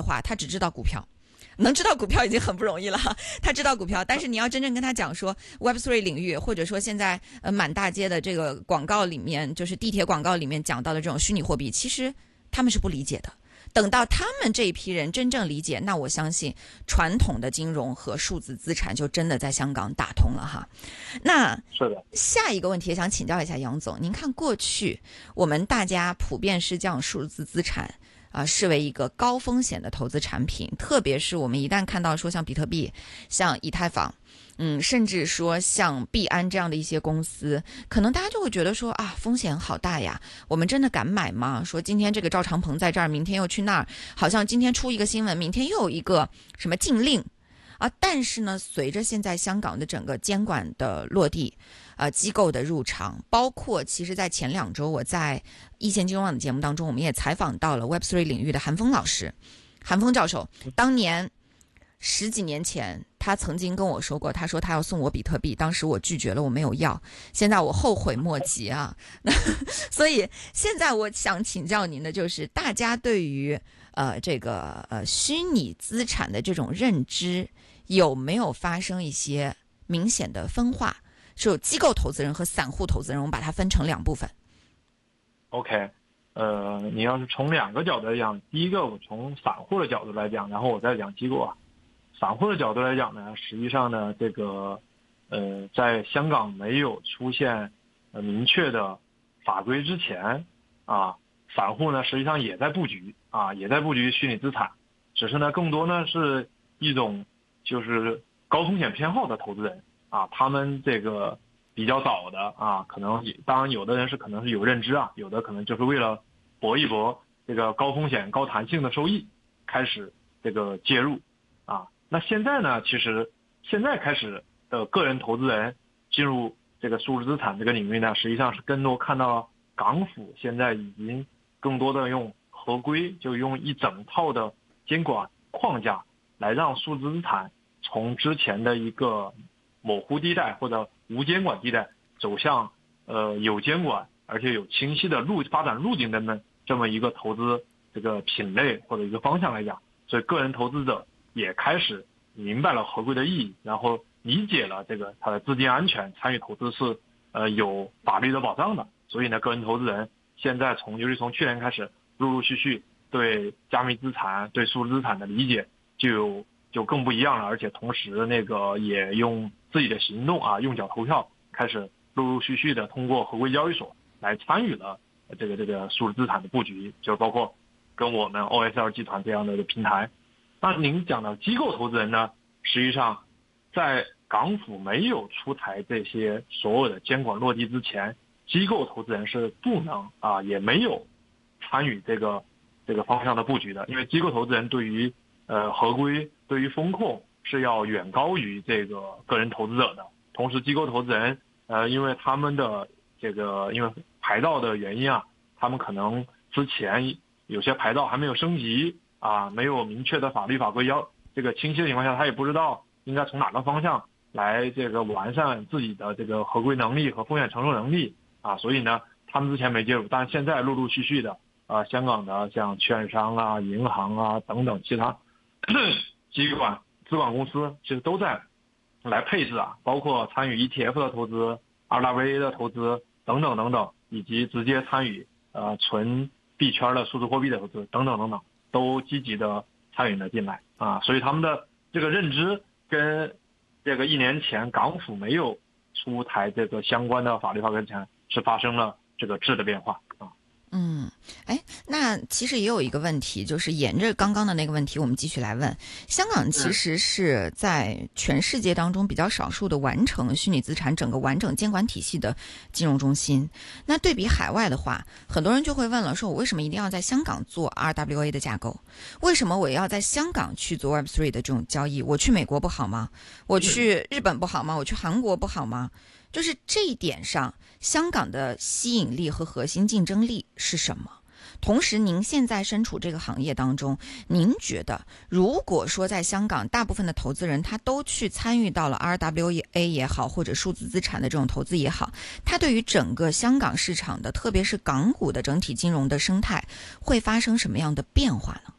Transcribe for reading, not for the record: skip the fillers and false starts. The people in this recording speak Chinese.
话，他只知道股票。能知道股票已经很不容易了，他知道股票，但是你要真正跟他讲说 Web3 领域，或者说现在满大街的这个广告里面，就是地铁广告里面讲到的这种虚拟货币，其实他们是不理解的。等到他们这一批人真正理解，那我相信传统的金融和数字资产就真的在香港打通了哈。那是的， 下一个问题也想请教一下杨总，您看过去我们大家普遍是将数字资产视为一个高风险的投资产品，特别是我们一旦看到说像比特币、像以太坊，甚至说像币安这样的一些公司，可能大家就会觉得说风险好大呀，我们真的敢买吗？说今天这个赵长鹏在这儿，明天又去那儿，好像今天出一个新闻，明天又有一个什么禁令但是呢，随着现在香港的整个监管的落地，机构的入场，包括其实在前2周我在一线金融网的节目当中，我们也采访到了 Web3 领域的韩峰老师，韩峰教授，当年10几年前他曾经跟我说过，他说他要送我比特币，当时我拒绝了，我没有要，现在我后悔莫及啊。所以现在我想请教您的就是，大家对于这个虚拟资产的这种认知有没有发生一些明显的分化？是有机构投资人和散户投资人，我们把它分成2部分。 OK，你要是从2个角度来讲，第一个我从散户的角度来讲，然后我再讲机构散户的角度来讲呢，实际上呢，这个在香港没有出现明确的法规之前散户呢实际上也在布局虚拟资产，只是呢更多呢是一种就是高风险偏好的投资人他们这个比较早的可能当然有的人是可能是有认知有的可能就是为了搏一搏这个高风险高弹性的收益开始这个介入那现在呢，其实现在开始的个人投资人进入这个数字资产这个领域呢，实际上是更多看到港府现在已经更多的用合规，就用一整套的监管框架来让数字资产从之前的一个模糊地带或者无监管地带走向有监管而且有清晰的发展路径的这么一个投资这个品类或者一个方向来讲，所以个人投资者也开始明白了合规的意义，然后理解了这个它的资金安全，参与投资是有法律的保障的。所以呢，个人投资人现在尤其从去年开始，陆陆续续对加密资产、对数字资产的理解就更不一样了，而且同时那个也用自己的行动用脚投票，开始陆陆续续的通过合规交易所来参与了这个数字资产的布局，就包括跟我们 OSL 集团这样的平台。那您讲的机构投资人呢，实际上在港府没有出台这些所有的监管落地之前，机构投资人是不能也没有参与这个方向的布局的，因为机构投资人对于合规对于风控是要远高于这个个人投资者的。同时机构投资人因为他们的因为牌照的原因他们可能之前有些牌照还没有升级没有明确的法律法规这个清晰的情况下，他也不知道应该从哪个方向来这个完善自己的这个合规能力和风险承受能力所以呢他们之前没介入，但是现在陆陆续续的香港的像券商银行等等其他资管公司其实都在来配置包括参与 ETF 的投资、RWA 的投资等等等等，以及直接参与纯币圈的数字货币的投资等等等等，都积极的参与了进来所以他们的这个认知跟这个1年前港府没有出台这个相关的法律法规之前是发生了这个质的变化那其实也有一个问题，就是沿着刚刚的那个问题我们继续来问，香港其实是在全世界当中比较少数的完成虚拟资产整个完整监管体系的金融中心。那对比海外的话，很多人就会问了，说我为什么一定要在香港做 RWA 的架构？为什么我要在香港去做 Web3 的这种交易？我去美国不好吗？我去日本不好吗？我去韩国不好吗？就是这一点上，香港的吸引力和核心竞争力是什么？同时您现在身处这个行业当中，您觉得如果说在香港大部分的投资人他都去参与到了 RWA 也好，或者数字资产的这种投资也好，它对于整个香港市场的特别是港股的整体金融的生态会发生什么样的变化呢？